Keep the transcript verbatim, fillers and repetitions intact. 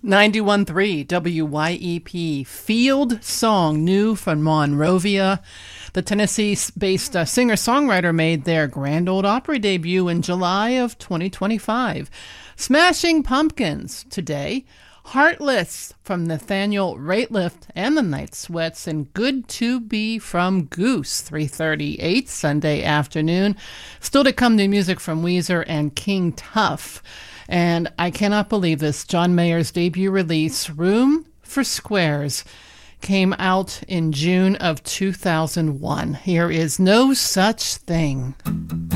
ninety-one point three W Y E P, Field Song, new from Monrovia. The Tennessee-based uh, singer-songwriter made their Grand Ole Opry debut in July of twenty twenty-five. Smashing Pumpkins today. Heartless from Nathaniel Rateliff and the Night Sweats, and Good to Be from Goose, three thirty-eight Sunday afternoon. Still to come, new music from Weezer and King Tuff. And I cannot believe this, John Mayer's debut release, Room for Squares, came out in June of two thousand one. Here is No Such Thing.